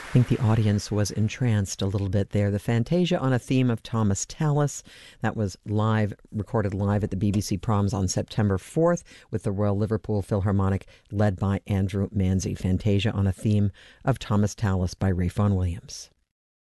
I think the audience was entranced a little bit there. The Fantasia on a theme of Thomas Tallis. That was live, recorded live at the BBC Proms on September 4th with the Royal Liverpool Philharmonic led by Andrew Manzi. Fantasia on a theme of Thomas Tallis by Ralph Vaughan Williams.